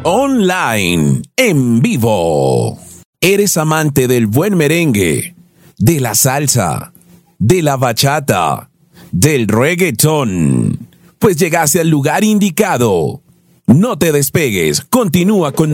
Online, en vivo. ¿Eres amante del buen merengue, de la salsa, de la bachata, del reggaetón? Pues llegaste al lugar indicado. No te despegues, continúa con